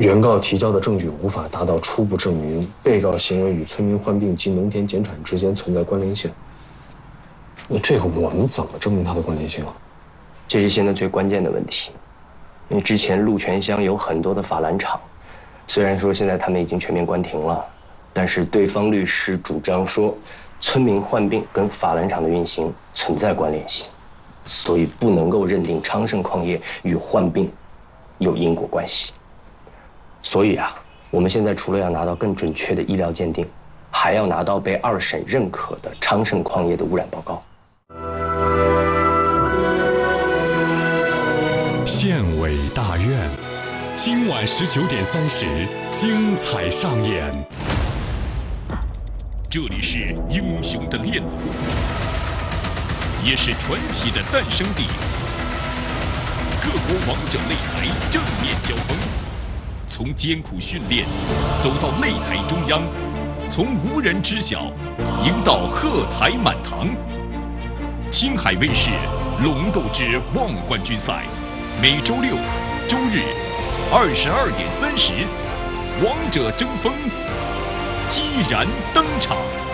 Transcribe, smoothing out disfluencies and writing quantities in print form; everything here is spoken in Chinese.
原告提交的证据无法达到初步证明被告行为与村民患病及农田减产之间存在关联性。那这个我们怎么证明它的关联性啊？ 这是现在最关键的问题。因为之前鹿泉乡有很多的法兰厂，虽然说现在他们已经全面关停了，但是对方律师主张说，村民患病跟法兰厂的运行存在关联性，所以不能够认定昌盛矿业与患病有因果关系。所以啊，我们现在除了要拿到更准确的医疗鉴定，还要拿到被2审认可的昌盛矿业的污染报告。 县委大院，今晚19:30，精彩上演。 这里是英雄的炼炉，也是传奇的诞生地。各国王者擂台正面交锋，从艰苦训练走到擂台中央，从无人知晓赢到喝彩满堂。青海卫视《龙斗之望冠军赛》，每周六、周日22:30，王者争锋激然登场。